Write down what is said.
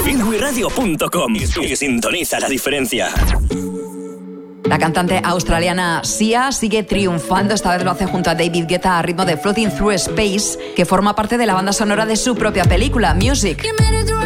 Finwiradio.com y sintoniza la diferencia. La cantante australiana Sia sigue triunfando. Esta vez lo hace junto a David Guetta a ritmo de Floating Through Space, que forma parte de la banda sonora de su propia película, Music.